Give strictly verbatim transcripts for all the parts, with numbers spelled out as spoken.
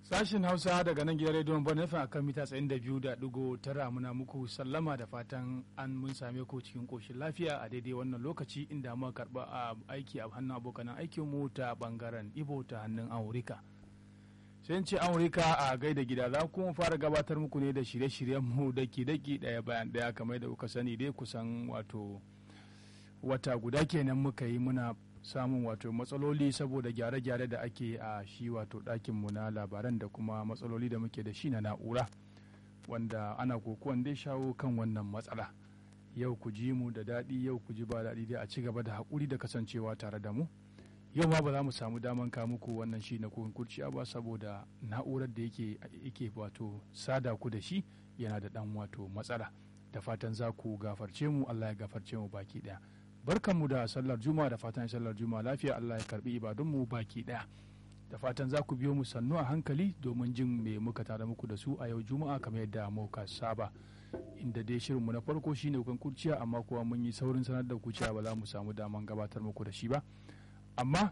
Sashin Hausa daga nan gidan rediyon Bonnefa akan mita tsayin da biyu da ɗigo tara muna muku sallama da fatan an mun same ku cikin ƙoshin lafiya a daidai wannan lokaci inda muka karɓa aiki a hannun abokan aikinmu ta ɓangaren Ibo ta hannun Amurika. Sai ce Amurika a gaida gida za ku fara gabatar muku ne da shirye-shiryenmu daki-daki ɗaya bayan ɗaya kamar da kuka sani dai kusan wato wata guda kenan muka yi muna samun wato matsaloli saboda gyare-gyare da ake a shi wato ɗakinmu na labaran da kuma matsaloli da muke da shi na na'ura wanda ana kokuwan dai shawo kan wannan matsala. Yau ku ji mu da daɗi, yau ku ji ba daɗi dai a ci gaba da haƙuri da kasancewa tare da mu. Yau ma ba za mu samu daman ka muku wannan shi na kuhun kurciya ba saboda na'urar da yake yake wato sada ku da shi yana da ɗan wato matsala. Da fatan za ku gafarce mu, Allah ya gafarce mu baki ɗaya. Barkanmu da sallar juma'a da fatan sallar juma'a lafiya, Allah ya karbi ibadunmu baki daya. Da fatan za ku biyo mu sannu a hankali domin jin me muka tare muku da su a yau juma'a kamar yadda muka saba. Inda dai shirinmu na farko shine kukan kurciya amma kuwa mun yi saurin sanar da ku cewa ba za mu samu daman gabatar muku da shi ba. Amma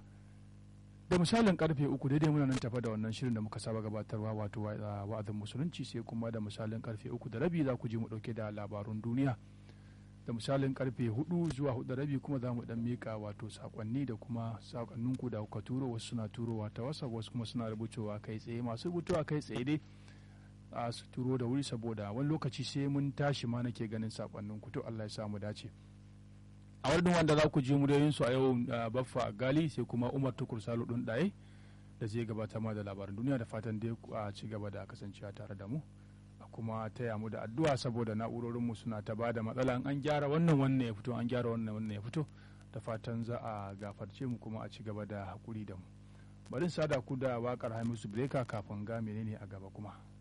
da misalin karfe uku daidai muna nan tafa da wannan shirin da muka saba gabatarwa wato wa'azin musulunci, sai kuma da misalin karfe uku da rabi za ku ji mu dauke da labarun duniya. Da misalin karfe hudu zuwa hudu rabi kuma za mu dan mika wato sakonni da kuma sakonninku da kuka turo, wasu suna turowa ta wasa, wasu kuma suna rubutowa kai tsaye. Masu rubutowa kai tsaye dai a su turo da wuri saboda wani lokaci sai mun tashi ma nake ganin sakonninku, to Allah ya sa mu dace. A wurin wanda za ku ji muryoyin su a yau Baffa Gali sai kuma Umar Tukur Salu ɗin ɗaye da zai gabatar ma da labaran duniya, da fatan dai a ci gaba da kasancewa tare da mu. Kuma taya mu da addu'a saboda na'urorinmu suna ta ba da matsala, an gyara wannan wannan ya fito, an gyara wannan wannan ya fito, da fatan za a gafarce mu kuma a ci gaba da haƙuri da mu. Bari sada ku da waƙar Hamisu Breka kafin ga menene a gaba kuma.